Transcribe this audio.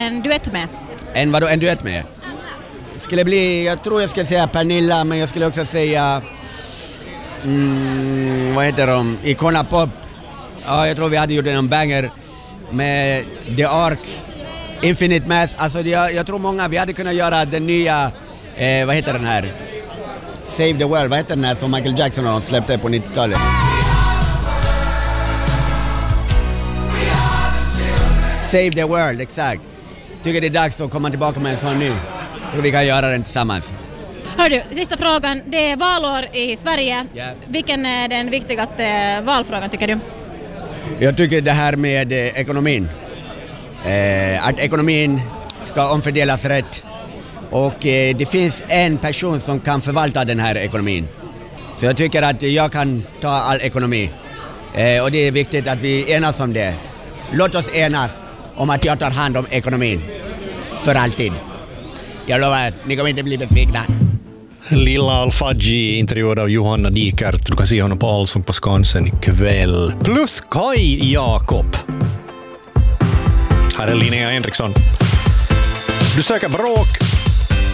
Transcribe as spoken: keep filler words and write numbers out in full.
En duett med? En vadå, en duett med? Skulle bli, jag tror jag skulle säga Pernilla, men jag skulle också säga mm, vad heter de? Icona Pop. Ja, jag tror vi hade gjort en banger med The Ark, Infinite Mass. Alltså jag, jag tror många, vi hade kunnat göra den nya, eh, vad heter den här? Save the World, vad heter den här som Michael Jackson har släppte på nittiotalet? Save the World, exakt. Tycker det är dags att komma tillbaka med en sån ny. Tror vi kan göra den tillsammans. Hör du, sista frågan. Det är valår i Sverige. Yeah. Vilken är den viktigaste valfrågan tycker du? Jag tycker det här med eh, ekonomin. Eh, att ekonomin ska omfördelas rätt. Och eh, det finns en person som kan förvalta den här ekonomin. Så jag tycker att jag kan ta all ekonomi. Eh, och det är viktigt att vi enas om det. Låt oss enas om att jag tar hand om ekonomin. För alltid. Jag lovar, ni kommer inte bli besvikna. Lilla Al-Fadji intervjuad av Johanna Dikert. Du kan se honom på Allsång på Skansen ikväll. Plus Kai Jakob. Här är Linnea Henriksson. Du söker bråk.